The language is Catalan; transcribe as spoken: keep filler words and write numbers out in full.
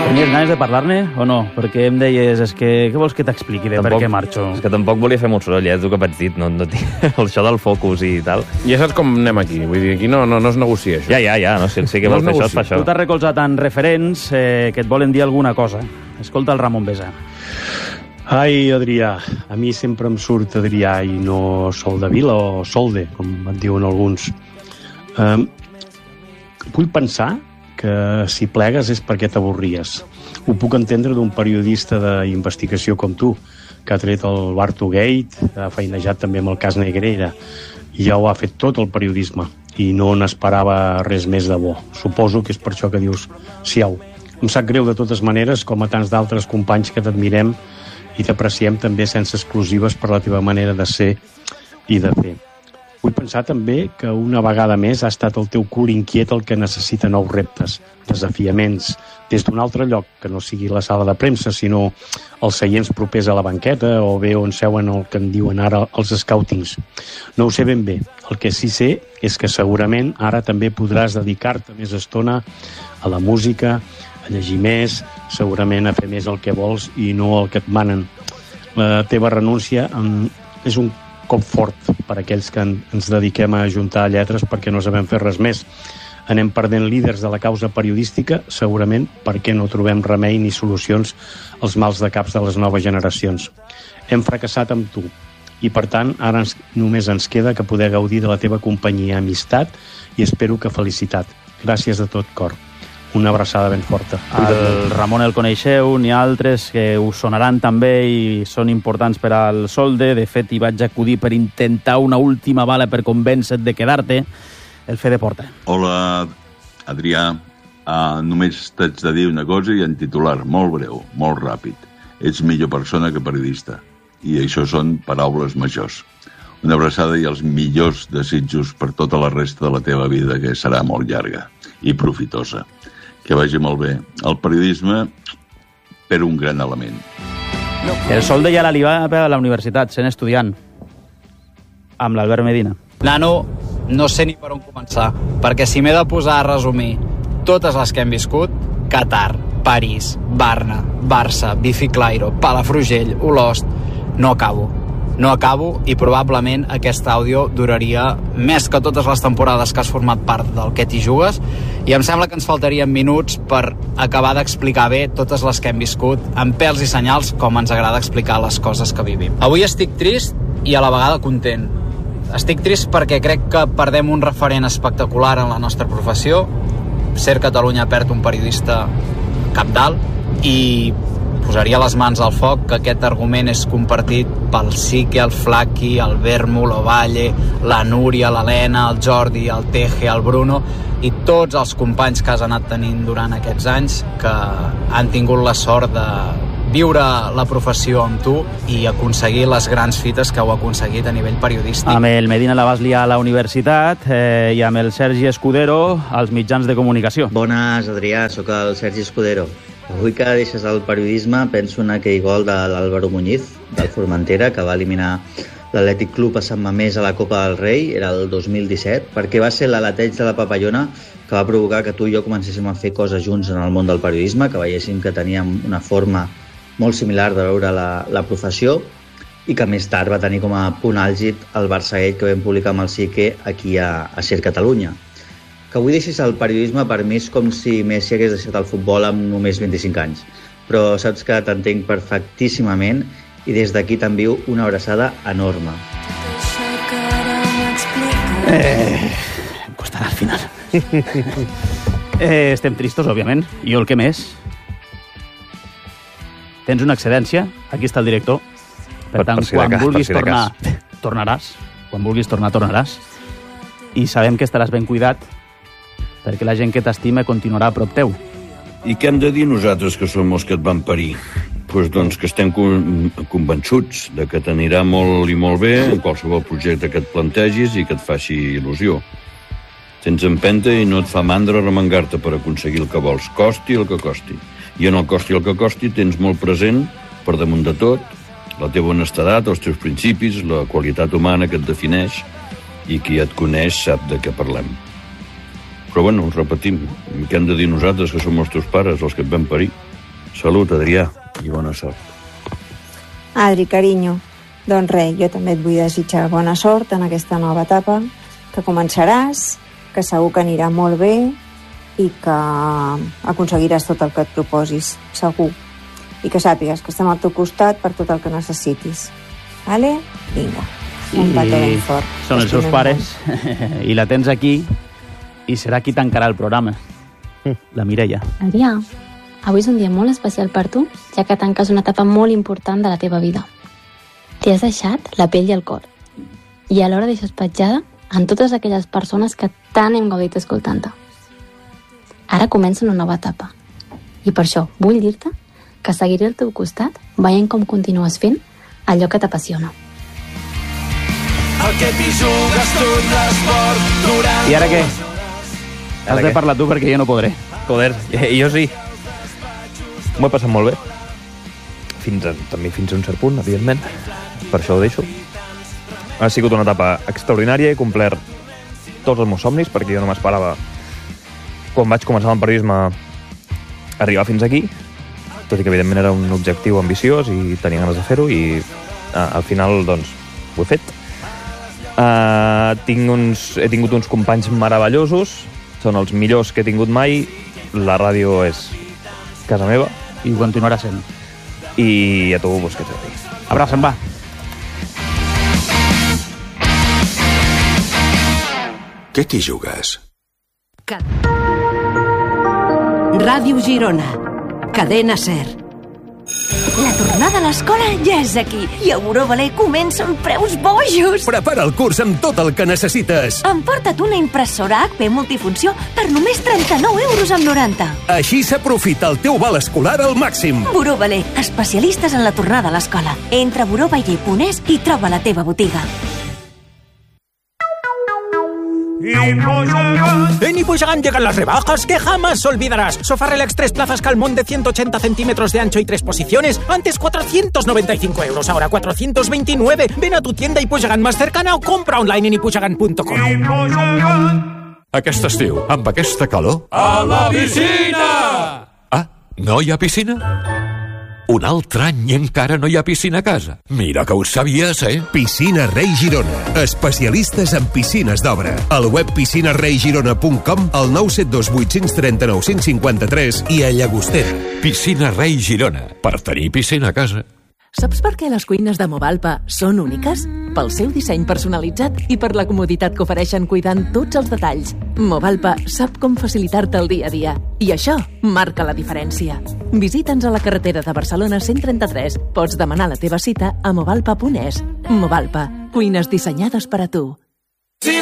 Tenies ganes de parlar-ne o no? Perquè em deies, és que què vols que t'expliqui de tampoc, per què marxo? És que tampoc volia fer molt soroll, eh, és el que vaig dir, no, no tinc això del focus i tal. Ja saps com anem aquí, vull dir, aquí no, no, no es negocia això. Ja, ja, ja, no, si el sí que no vols fer això, és per això. Tu t'has recolzat en referents eh, que et volen dir alguna cosa. Escolta el Ramon Besa. Ai, Adrià, a mi sempre em surt Adrià i no Soldevila o Solde, com et diuen alguns. Um, vull pensar que si plegues és perquè t'avorries. Ho puc entendre d'un periodista d'investigació com tu, que ha tret el Bartogate, ha feinejat també amb el cas Negreira, i ja ho ha fet tot el periodisme, i no n'esperava res més de bo. Suposo que és per això que dius siau. Em sap greu de totes maneres, com a tants d'altres companys que t'admirem i t'apreciem també sense exclusives per la teva manera de ser i de fer. Vull pensar també que una vegada més ha estat el teu cul inquiet el que necessita nous reptes, desafiaments, des d'un altre lloc, que no sigui la sala de premsa, sinó els seients propers a la banqueta o bé on seuen el que en diuen ara els scoutings. No ho sé ben bé. El que sí sé és que segurament ara també podràs dedicar-te més estona a la música, a llegir més, segurament a fer més el que vols i no el que et manen. La teva renúncia és un cop fort per a aquells que en, ens dediquem a ajuntar lletres perquè no sabem fer res més. Anem perdent líders de la causa periodística, segurament perquè no trobem remei ni solucions als mals de caps de les noves generacions. Hem fracassat amb tu i, per tant, ara ens, només ens queda que poder gaudir de la teva companyia, amistat i espero que felicitat. Gràcies de tot cor. Una abraçada ben forta. El Ramon el coneixeu, n'hi ha altres que us sonaran també i són importants per al Solde. De fet, hi vaig acudir per intentar una última bala per convèncer-te de quedar-te. El Fede Porta. Hola, Adrià. Uh, només t'haig de dir una cosa i en titular, molt breu, molt ràpid. Ets millor persona que periodista. I això són paraules majors. Una abraçada i els millors desitjos per tota la resta de la teva vida, que serà molt llarga i profitosa. Que vagi molt bé. El periodisme per un gran element. El Solde ja la li va a la universitat, sent estudiant, amb l'Albert Medina. Nano, no sé ni per on començar, perquè si m'he de posar a resumir totes les que hem viscut, Qatar, París, Varna, Barça, Biciclairo, Palafrugell, Olost, no acabo. No acabo i probablement aquest àudio duraria més que totes les temporades que has format part del Que t'hi jugues i em sembla que ens faltarien minuts per acabar d'explicar bé totes les que hem viscut amb pèls i senyals com ens agrada explicar les coses que vivim. Avui estic trist i a la vegada content. Estic trist perquè crec que perdem un referent espectacular en la nostra professió. Ser Catalunya perd un periodista cabdalt i posaria les mans al foc que aquest argument és compartit pel Sique, el Flaqui, el Bermu, l'Ovalle, la Núria, l'Helena, el Jordi, el Teje, el Bruno i tots els companys que has anat tenint durant aquests anys que han tingut la sort de viure la professió amb tu i aconseguir les grans fites que heu aconseguit a nivell periodístic. Amb el Medina la vas liar a la universitat eh, i amb el Sergi Escudero als mitjans de comunicació. Bones, Adrià, sóc el Sergi Escudero. Avui que deixes el periodisme penso en aquell gol de l'Álvaro Muñiz, del Formentera, que va eliminar l'Atlètic Club a Sant Mamés a la Copa del Rei, era el dos mil disset, perquè va ser l'aleteig de la papallona que va provocar que tu i jo comencéssim a fer coses junts en el món del periodisme, que veiéssim que teníem una forma molt similar de veure la, la professió i que més tard va tenir com a punt àlgid el Barçagate que vam publicar amb el Sique aquí a, a Ser Catalunya. Que avui deixis el periodisme per mi és com si Messi hagués deixat el futbol amb només vint-i-cinc anys. Però saps que t'entenc perfectíssimament i des d'aquí t'envio una abraçada enorme. Eh, em costarà al final. eh, estem tristos, òbviament. I jo el que més? Tens una excedència? Aquí està el director. Per, per tant, per si quan cas, vulguis si tornar, tornaràs. Quan vulguis tornar, tornaràs. I sabem que estaràs ben cuidat perquè la gent que t'estima continuarà a prop teu. I què hem de dir nosaltres que som els que et van parir? Pues doncs que estem convençuts de que t'anirà molt i molt bé en qualsevol projecte que et plantegis i que et faci il·lusió. Tens empenta i no et fa mandra remengar-te per aconseguir el que vols, costi el que costi. I en el costi el que costi tens molt present, per damunt de tot, la teva honestedat, els teus principis, la qualitat humana que et defineix i qui et coneix sap de què parlem. Però bueno, repetim, què hem de dir nosaltres, que som els teus pares, els que et vam parir? Salut, Adrià, i bona sort. Adri, carinyo, doncs res, jo també et vull desitjar bona sort en aquesta nova etapa, que començaràs, que segur que anirà molt bé i que aconseguiràs tot el que et proposis, segur. I que sàpigues que estem al teu costat per tot el que necessitis. Vale? Vinga, un petó ben fort. Són els seus pares i la tens aquí i serà qui tancarà el programa. La Mireia. Adrià, avui és un dia molt especial per tu, ja que tanques una etapa molt important de la teva vida. T'hi has deixat la pell i el cor. I alhora deixes petjada en totes aquelles persones que tant hem gaudit escoltant-te. Ara comença una nova etapa. I per això vull dir-te que seguiré al teu costat veient com continues fent allò que t'apassiona. I ara què? Has de parlar tu perquè jo no podré. Joder, jo sí. M'ho he passat molt bé. Fins a, també fins a un cert punt, evidentment. Per això ho deixo. Ha sigut una etapa extraordinària, he complert tots els meus somnis, perquè jo no m'esperava, quan vaig començar el periodisme, arribar fins aquí, tot i que evidentment era un objectiu ambiciós i tenia ganes de fer-ho, i ah, al final, doncs, ho he fet. Uh, tinc uns, he tingut uns companys meravellosos, són els millors que he tingut mai, la ràdio és casa meva. I ho continuarà sent. I a tu, pues, que ets a ti. Abraça'm, va. Què t'hi jugues? Ràdio Girona. Cadena Ser. La tornada a l'escola ja és aquí i a Buró Valer comencen preus bojos. Prepara el curs amb tot el que necessites. Emporta't una impressora H P multifunció per només trenta-nou euros amb noranta. Així s'aprofita el teu val escolar al màxim. Buró Valer, especialistes en la tornada a l'escola. Entra a buró valer punt es i troba la teva botiga. En Hipoyagán llegan las rebajas que jamás olvidarás. Sofá Relax tres plazas Calmón de ciento ochenta centímetros de ancho y tres posiciones. Antes cuatrocientos noventa y cinco euros, ahora cuatrocientos veintinueve. Ven a tu tienda Hipoyagán más cercana o compra online en hipoyagán punto com. Aquest estiu, amb aquesta calor... A la piscina! Ah, no hi ha piscina? Un altre any i encara no hi ha piscina a casa. Mira que ho sabies, eh? Piscina Rei Girona. Especialistes en piscines d'obra. Al web piscina rei girona punt com, al nou set dos vuit tres nou cinc cinc tres i a Llagostera. Piscina Rei Girona. Per tenir piscina a casa. Saps per què les cuines de Movalpa són úniques? Pel seu disseny personalitzat i per la comoditat que ofereixen cuidant tots els detalls. Movalpa sap com facilitar-te el dia a dia. I això marca la diferència. Visita'ns a la carretera de Barcelona cent trenta-tres. Pots demanar la teva cita a movalpa punt es. Movalpa, cuines dissenyades per a tu.